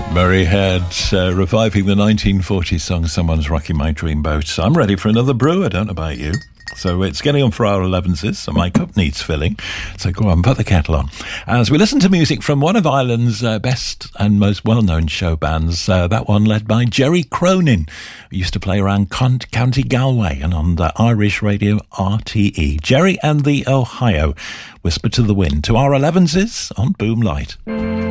Murray Head reviving the 1940s song Someone's Rocking My Dreamboat. I'm ready for another brew, I don't know about you. So it's getting on for our 11s, so my cup needs filling. So go on, put the kettle on. As we listen to music from one of Ireland's best and most well-known show bands, that one led by Jerry Cronin, who used to play around County Galway and on the Irish radio RTE. Jerry and the Ohio, Whisper to the Wind, to our 11s on Boom Light.